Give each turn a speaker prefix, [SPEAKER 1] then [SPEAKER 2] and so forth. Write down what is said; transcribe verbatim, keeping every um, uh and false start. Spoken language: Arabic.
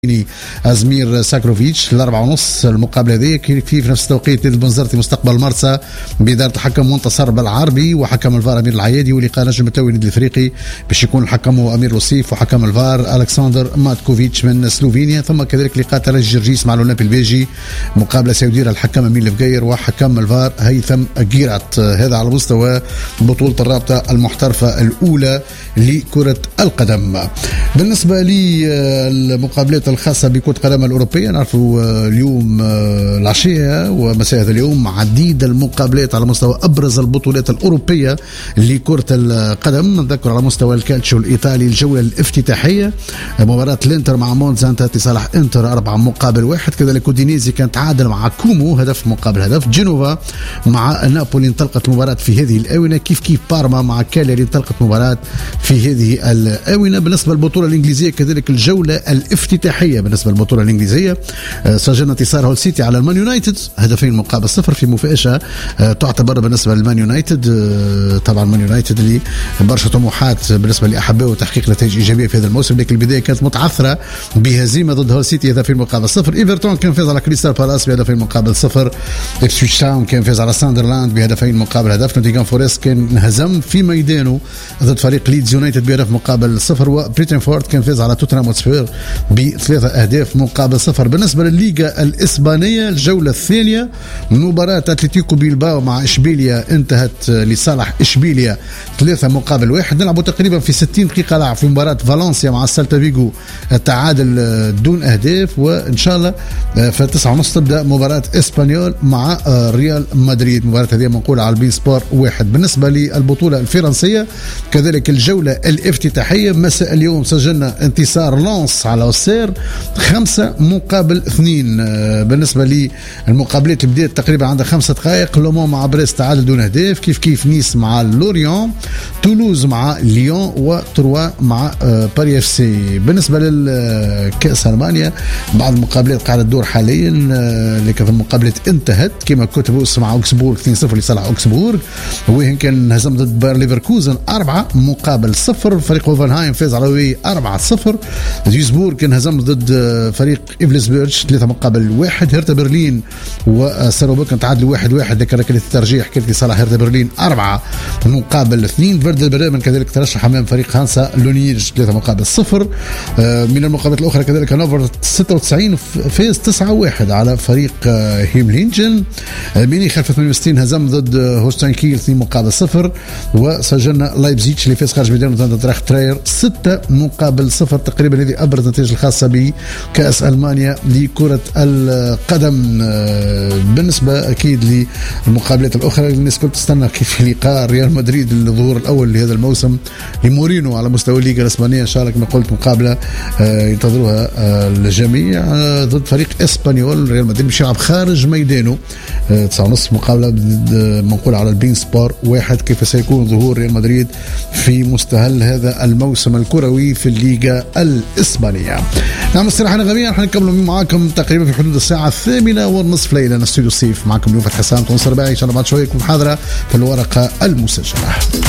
[SPEAKER 1] أزمير ساكروفيتش الأربعة ونص. المقابلة هذه في في نفس التوقيت البنزرتي مستقبل مرسى بإدارة الحكم منتصر بالعربي وحكم الفار أمير العيادي، ولقاء نجم التوي النادي الإفريقي باش يكون الحكم هو أمير لوسيف وحكم الفار ألكسندر ماتكوفيتش من سلوفينيا. ثم كذلك لقاء ترجي جرجيس مع الأولمبي البيجي، مقابلة سيديرها الحكم أمين الفقير وحكم الفار هيثم جيرات. هذا على مستوى بطولة الرابطة المحترفة الأولى لكرة القدم. بالنسبة للمقابلات الخاصة بكرة القدم الأوروبية، نعرفوا اليوم العشية ومساء هذا اليوم عديد المقابلات على مستوى أبرز البطولات الأوروبية لكرة القدم. نذكر على مستوى الكالتشيو الإيطالي الجولة الافتتاحية، مباراة الانتر مع مونزا انتهت لصالح انتر أربعة مقابل واحد. كذلك اودينيزي كانت تعادل مع كومو هدف مقابل هدف. جنوفا مع نابولي انطلقت المباراة في هذه الآونة، كيف كيف بارما مع كاليري انطلقت مباراة في هذه الآونة. بالنسبة للبطولة الإنجليزية كذلك الجولة الافتتاحية بالنسبة للبطولة الإنجليزية، سجل انتصار هول سيتي على المان يونايتد هدفين مقابل صفر في مفاجأة تعتبر بالنسبة للمان يونايتد. طبعا مان يونايتد اللي برشا طموحات بالنسبة لأحبائه وتحقيق نتائج إيجابية في هذا الموسم، لكن البداية كانت متعثرة بهزيمة ضد هول سيتي هدفين مقابل صفر. إيفرتون كان فاز على كريستال بالاس بهدفين مقابل صفر. إبسويتش تاون كان فاز على ساندرلاند بهدفين مقابل هدف. نوتنغهام فورست كان انهزم في ميدانه ضد فريق ليدز يونايتد بهدف مقابل صفر. وبريتنفورد كان فاز على توتنهام هوتسبير بثلاثة أهداف مقابل صفر. بالنسبة للليغا الإسبانية الجولة الثانية، مباراة أتلتيكو بيلباو مع إشبيليا انتهت لصالح إشبيليا ثلاثة مقابل واحد. نلعبوا تقريبا في ستين دقيقة لعب في مباراة فالنسيا مع سيلتا فيغو التعادل دون أهداف، وإن شاء الله في تسعة ونص تبدأ مباراة إسبانيول مع ريال مدريد. مباراة هذه منقولة على البين سبور واحد. بالنسبة للبطولة الفرنسية كذلك الجولة الافتتاحية مساء اليوم سجلنا انتصار لانس على أوسير خمسة مقابل اثنين. بالنسبة للمقابلات اللي بدأت تقريبا عندها خمسة دقائق، لومون مع بريست تعادل دون أهداف، كيف كيف نيس مع لوريون، تولوز مع ليون، وتروا مع باري اف سي. بالنسبة للكأس ألمانيا بعض المقابلات قاعدة تدور حاليا، لكن المقابلات انتهت كما كتبوا مع أوكسبورغ اثنين صفر لصالح أوكسبورغ، وين كان انهزم ضد باير ليفركوزن أربعة مقابل صفر. فريق هوفنهايم فاز على وي أربعة صفر. ديوزبورغ كان انهزم ضد فريق إيفلسبيرج ثلاثة مقابل واحد. هيرتا برلين وساروبوكن تعادلوا واحد واحد، لكن ركلة الترجيح كانت لصالح هيرتا برلين أربعة مقابل اثنين. فيردر بريمن كذلك ترشح أمام فريق هانسا لونيرج ثلاثة مقابل صفر. من المقابلات الأخرى كذلك هانوفر ستة وتسعين فاز تسعة واحد على فريق هيملينجن. ميونخ ثمانية وستين هزم ضد هوستاين كيل اثنين مقابل صفر. وسجلنا لايبزيتش اللي فاز خارج ميدانه ضد دراخت تراير ستة مقابل صفر. تقريبا هذه أبرز النتائج الخاصة بكأس ألمانيا لكرة القدم. بالنسبة أكيد للمقابلات الأخرى الناس كنت تستنى كيف لقاء ريال مدريد الظهور الأول لهذا الموسم لمورينو على مستوى الليغا الإسبانية. إن شاء الله كما قلت مقابلة ينتظروها الجميع ضد فريق إسبانيول. ريال مدريد باش يلعب خارج ميدانه تسعة ونص، مقابلة منقولة على البين سبور واحد. كيف سيكون ظهور ريال مدريد في مستهل هذا الموسم الكروي في الليغا الإسبانية. نعم استراحة نغمية، نحن نكمل معاكم تقريبا في حدود الساعة الثامنة والنصف ليلة. استوديو الصيف معكم اليوم فتح حسام تنصر باعي إن شاء الله بعد شوية محاضرة في الورقة المسجلة.